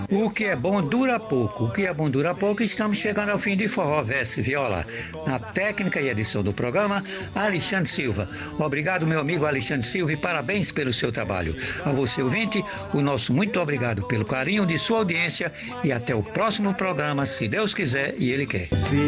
O que é bom dura pouco. O que é bom dura pouco. Estamos chegando ao fim de Forró Verso e Viola. Na técnica e edição do programa, Alexandre Silva. Obrigado, meu amigo Alexandre Silva, e parabéns pelo seu trabalho. A você, ouvinte, o nosso muito obrigado pelo carinho de sua audiência e até o próximo programa, se Deus quiser e Ele quer.